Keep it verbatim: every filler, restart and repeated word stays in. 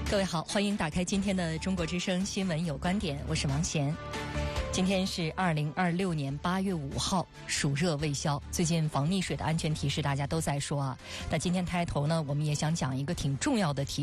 各位好，欢迎打开今天的中国之声新闻有观点，我是王贤。今天是二零二六年八月五号，暑热未消，最近防溺水的安全提示大家都在说啊。那今天开头呢，我们也想讲一个挺重要的题